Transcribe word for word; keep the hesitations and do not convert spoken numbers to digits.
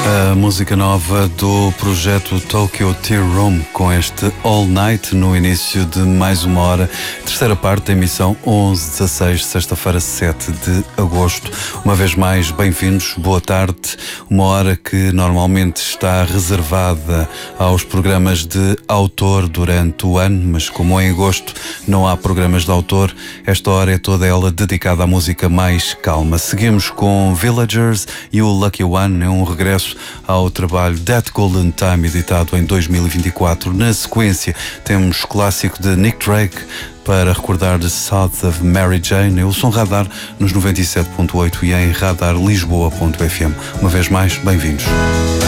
A música nova do projeto Tokyo Tea Room, com este All Night no início de mais uma hora, terceira parte da emissão onze dezasseis, sexta-feira, sete de agosto. Uma vez mais, bem-vindos, boa tarde. Uma hora que normalmente está reservada aos programas de autor durante o ano, mas como em agosto não há programas de autor, esta hora é toda ela dedicada à música mais calma. Seguimos com Villagers e o Lucky One, é um regresso ao trabalho That Golden Time, editado em dois mil e vinte e quatro. Na sequência temos clássico de Nick Drake para recordar The South of Mary Jane. Eu sou Radar nos noventa e sete ponto oito e em radar lisboa ponto f m. Uma vez mais, bem-vindos.